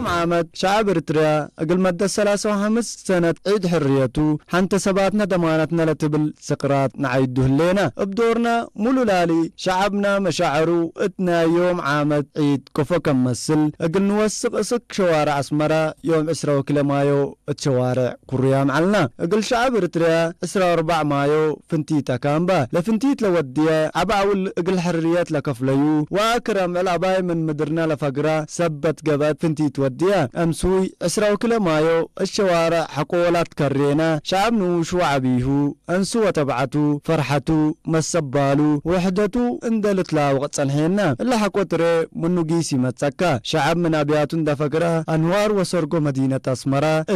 يوم عامد شعب إريتريا أقل مدة 35 سنة عيد حريته حنت سباتنا دمانتنا لتبل سقرات نعيده لنا بدورنا ملولالي شعبنا مشاعرو اتنا يوم عامد عيد كفا كمسل أقل نوسق اسك شوارع اسمرا يوم 20 مايو الشوارع كوريا معلنا أقل شعب إريتريا 4 مايو فنتيتا كامبا لفنتيت لوديا عباول أقل حريات لكفليو وأكرم العباي من مدرنا لفقرة سبت قبات فنتيت وديا أمسوي 20 مايو الشوارع حقولات كرينا شعب نوشو عبيهو أنسو وتبعتو فرحتو مسبالو وحدتو اندلت لا وقت صنحينا اللي حقوتري منو جيسي متسكا شعب من أبياتون دا فقرة أنوار وسرقو مدينة أسمرا